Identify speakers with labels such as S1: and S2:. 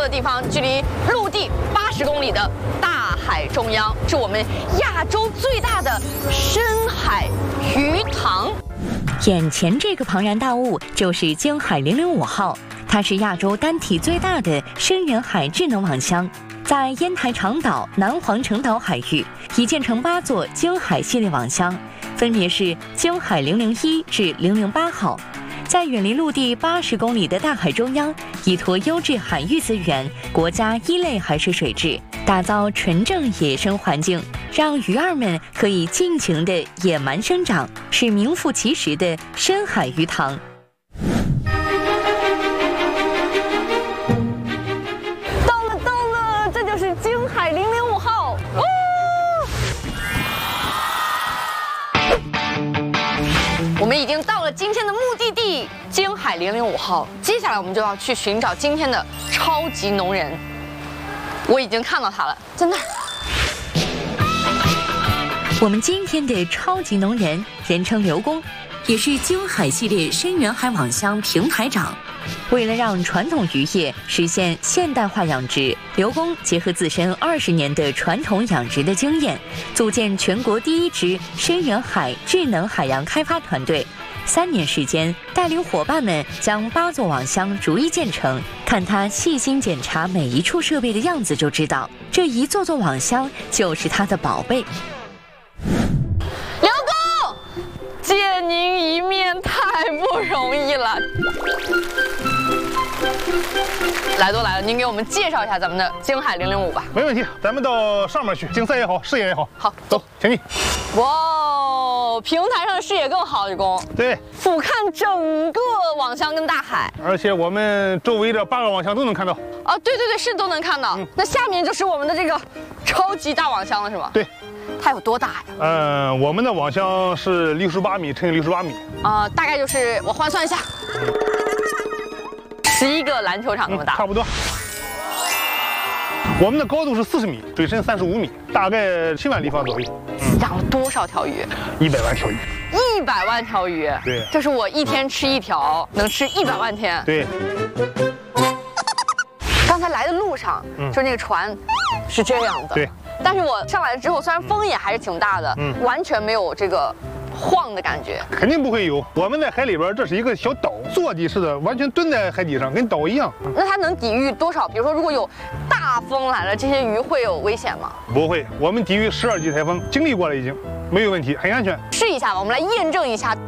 S1: 的地方，距离陆地80公里的大海中央，是我们亚洲最大的深海鱼塘。
S2: 眼前这个庞然大物就是鲸海005号，它是亚洲单体最大的深远海智能网箱，在烟台长岛、南黄城岛海域已建成8座鲸海系列网箱，分别是鲸海001至008号。在远离陆地80公里的大海中央，依托优质海域资源、国家1类海水水质，打造纯正野生环境，让鱼儿们可以尽情的野蛮生长，是名副其实的深海鱼塘。
S1: 到了，这就是鲸海005号。哦，我们已经到了今天的目的地鲸海005号，接下来我们就要去寻找今天的超级农人。我已经看到他了，在那儿。
S2: 我们今天的超级农人，人称刘工，也是鲸海系列深远海网箱平台长。为了让传统渔业实现现代化养殖，刘工结合自身20年的传统养殖的经验，组建全国第1支深远海智能海洋开发团队。3年时间，带领伙伴们将8座网箱逐一建成。看他细心检查每一处设备的样子，就知道这一座座网箱就是他的宝贝。
S1: 刘工，见您一面太不容易了。来都来了，您给我们介绍一下咱们的鲸海005吧。
S3: 没问题，咱们到上面去，竞赛也好，视野也好。
S1: 好，
S3: 走，请进。
S1: 哇，平台上的视野更好，刘工。
S3: 对，
S1: 俯瞰整个网箱跟大海，
S3: 而且我们周围的8个网箱都能看到。
S1: 啊，对，是都能看到。那下面就是我们的这个超级大网箱了，是吗？
S3: 对。
S1: 它有多大呀？
S3: 我们的网箱是68米乘以68米。
S1: 大概就是我换算一下，11个篮球场那么大。
S3: 差不多。我们的高度是40米，水深35米，大概7万立方左右。
S1: 养了多少条鱼
S3: ？100万条鱼。
S1: 100万条鱼。
S3: 对，
S1: 这是我1天吃1条，能吃100万天。
S3: 对。
S1: 刚才来的路上，就是那个船是这样的。
S3: 对。
S1: 但是我上来之后，虽然风也还是挺大的，完全没有这个晃的感觉。
S3: 肯定不会有。我们在海里边，这是一个小岛，坐地式的，完全蹲在海底上，跟岛一样。
S1: 那它能抵御多少？比如说，如果有大风来了，这些鱼会有危险吗？
S3: 不会，我们抵御12级台风，经历过了已经，没有问题，很安全。
S1: 试一下吧，我们来验证一下